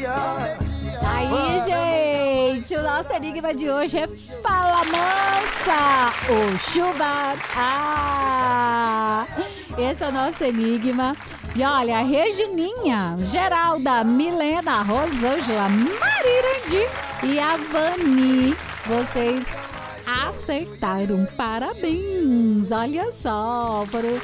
Aí, gente, o nosso enigma de hoje é Fala Mansa ou Chuva. Esse é o nosso enigma. E olha, Regininha, Geralda, Milena, Rosângela, Marirandi e a Vani, vocês acertaram. Parabéns! Olha só, foram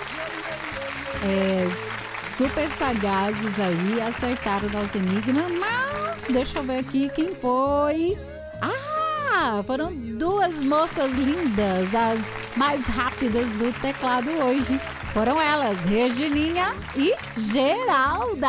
super sagazes aí, acertaram o nosso enigma, mas deixa eu ver aqui quem foi. Foram duas moças lindas, as mais rápidas do teclado hoje. Foram elas, Regininha e Geralda.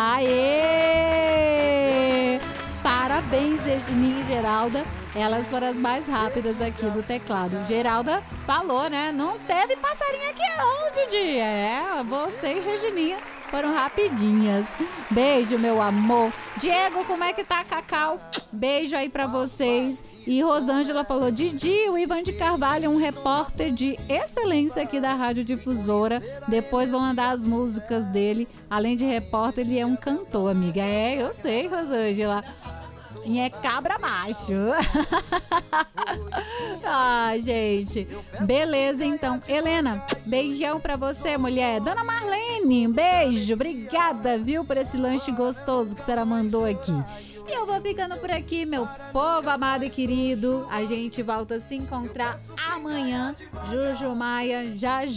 Aê! Parabéns, Regininha e Geralda. Elas foram as mais rápidas aqui do teclado. Geralda falou, né? Não teve passarinho aqui não, Didi. Você e Regininha foram rapidinhas. Beijo, meu amor. Diego, como é que tá, Cacau? Beijo aí pra vocês. E Rosângela falou, Didi, o Ivan de Carvalho é um repórter de excelência aqui da Rádio Difusora. Depois vão mandar as músicas dele. Além de repórter, ele é um cantor, amiga. Eu sei, Rosângela. E é cabra macho. Gente. Beleza, então. Helena, beijão pra você, mulher. Dona Marlene, beijo. Obrigada, viu, por esse lanche gostoso que a senhora mandou aqui. E eu vou ficando por aqui, meu povo amado e querido. A gente volta a se encontrar amanhã. Juju Maia, já